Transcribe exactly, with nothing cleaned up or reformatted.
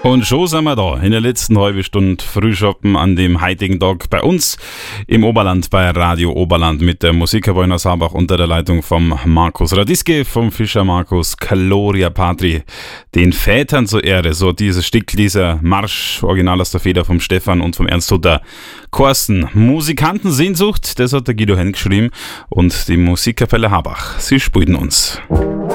Und schon sind wir da, in der letzten halben Stunde Frühschoppen an dem heutigen Tag bei uns im Oberland bei Radio Oberland mit der Musikerwoiner Sabach unter der Leitung vom Markus Radiske, vom Fischer Markus Gloria Patri, den Vätern zur Ehre, so dieses Stück, dieser Marsch, original aus der Feder vom Stefan und vom Ernst Hutter Korsten. Musikantensehnsucht, das hat der Guido Hennig geschrieben und die Musikkapelle Habach, sie spielten uns.